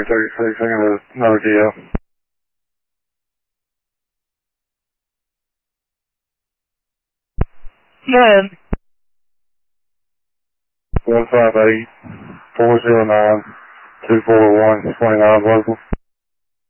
Charlie 36, I got another DO. Man. 158-409-241-29 local.